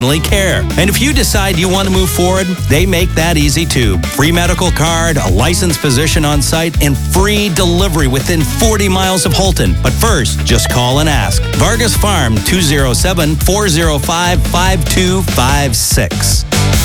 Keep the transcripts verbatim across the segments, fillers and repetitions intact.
care. And if you decide you want to move forward, they make that easy too. Free medical card, a licensed physician on site, and free delivery within forty miles of Holton. But first, just call and ask. Vargas Farm, two oh seven, four oh five, five two five six.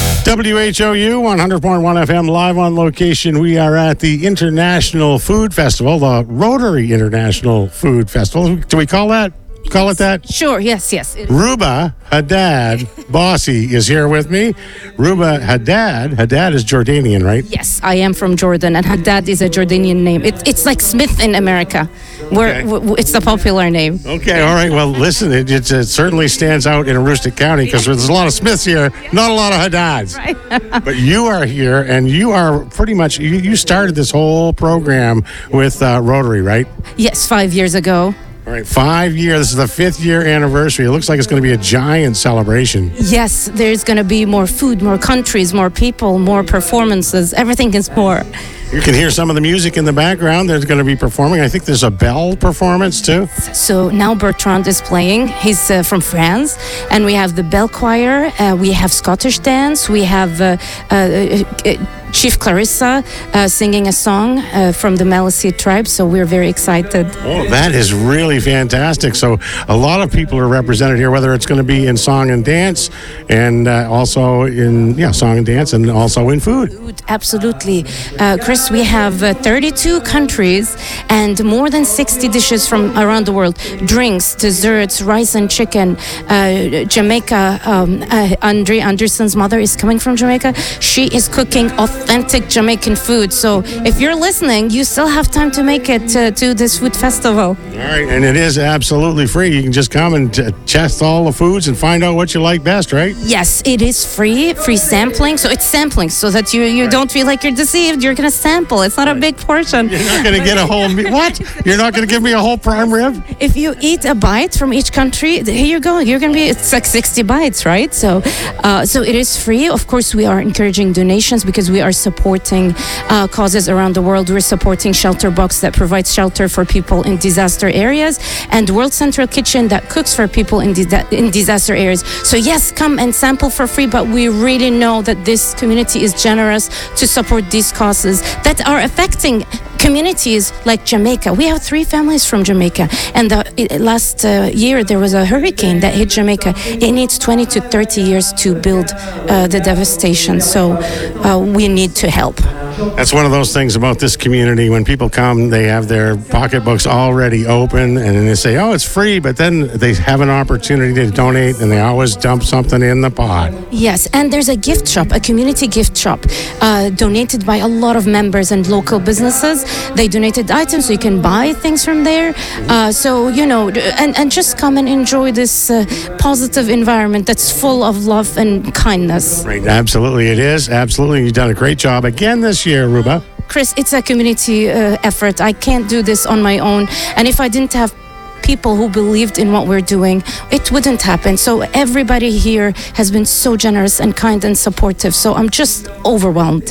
W H O U one hundred point one F M, live on location. We are at the International Food Festival, the Rotary International Food Festival. Do we call that? Call it that? Sure, yes, yes. Ruba Haddad Bossy is here with me. Ruba Haddad. Haddad is Jordanian, right? Yes, I am from Jordan, and Haddad is a Jordanian name. It, it's like Smith in America. Where Okay. w- w- it's the popular name. Okay, all right. Well, listen, it, it, it certainly stands out in Aroostook County because there's a lot of Smiths here, not a lot of Haddads. Right. But you are here, and you are pretty much, you, you started this whole program with uh, Rotary, right? Yes, five years ago. All right, five years. This is the fifth year anniversary. It looks like it's going to be a giant celebration. Yes, there's going to be more food, more countries, more people, more performances. Everything is more. You can hear some of the music in the background. There's going to be performing. I think there's a bell performance too. So now Bertrand is playing. He's uh, from France. And we have the bell choir. Uh, we have Scottish dance. We have uh, uh, uh, Chief Clarissa uh, singing a song uh, from the Maliseet tribe. So we're very excited. Oh, that is really fantastic. So a lot of people are represented here, whether it's going to be in song and dance and uh, also in, yeah, song and dance and also in food. Food, absolutely. Uh, Chris, we have uh, thirty-two countries and more than sixty dishes from around the world. Drinks, desserts, rice and chicken. Uh, Jamaica, um, uh, Andre Anderson's mother is coming from Jamaica. She is cooking authentic Jamaican food. So if you're listening, you still have time to make it uh, to this food festival. All right, and it is absolutely free. You can just come and t- test all the foods and find out what you like best, right? Yes, it is free, free sampling. So it's sampling so that you, you don't feel like you're deceived. You're going to sample. It's not a big portion. You're not going to get a whole meat. What? You're not going to give me a whole prime rib? If you eat a bite from each country, here you go. You're going to be, it's like sixty bites, right? So uh, so it is free. Of course, we are encouraging donations because we are supporting uh, causes around the world. We're supporting Shelter Box that provides shelter for people in disaster areas and World Central Kitchen that cooks for people in, di- in disaster areas. So yes, come and sample for free, but we really know that this community is generous to support these causes that are affecting communities like Jamaica. We have three families from Jamaica, and the, it, last uh, year there was a hurricane that hit Jamaica. It needs twenty to thirty years to build uh, the devastation, so uh, we need to help. That's one of those things about this community. When people come, they have their pocketbooks already open, and then they say, oh, it's free, but then they have an opportunity to donate, and they always dump something in the pot. Yes, and there's a gift shop, a community gift shop, uh, donated by a lot of members and local businesses. They donated items, so you can buy things from there. Uh, so, you know, and, and just come and enjoy this uh, positive environment that's full of love and kindness. Right, absolutely it is. Absolutely. You've done a great job again this year, Ruba. Chris, it's a community uh, effort. I can't do this on my own. And if I didn't have people who believed in what we're doing, it wouldn't happen. So everybody here has been so generous and kind and supportive. So I'm just overwhelmed.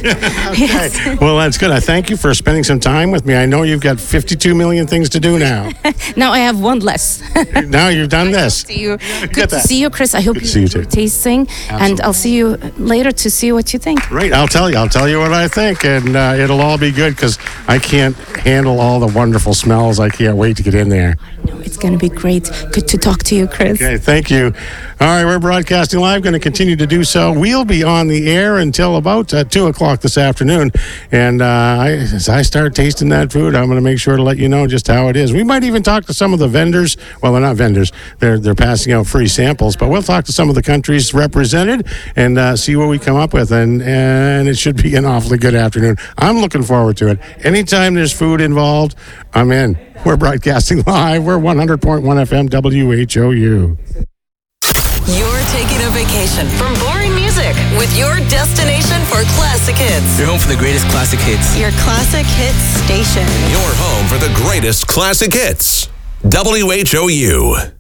Yes. Well, that's good. I thank you for spending some time with me. I know you've got fifty-two million things to do now. Now I have one less. Now you've done this. See you. Get Good to that. see you, Chris. I hope Good to you see you enjoy too. tasting, and I'll see you later to see what you think. Right, I'll tell you. I'll tell you what I think, and uh, it'll all be good because I can't handle all the wonderful smells. I can't wait to get in there. No, it's going to be great. Good to talk to you, Chris. Okay, thank you. All right, we're broadcasting live, going to continue to do so. We'll be on the air until about uh, two o'clock this afternoon. And uh, I, as I start tasting that food, I'm going to make sure to let you know just how it is. We might even talk to some of the vendors. Well, they're not vendors. They're, they're passing out free samples. But we'll talk to some of the countries represented and uh, see what we come up with. And, and it should be an awfully good afternoon. I'm looking forward to it. Anytime there's food involved, I'm in. We're broadcasting live. We're one hundred point one F M W H O U. You're taking a vacation from boring music with your destination for classic hits. You're home for the greatest classic hits. Your classic hits station. Your home for the greatest classic hits. W H O U.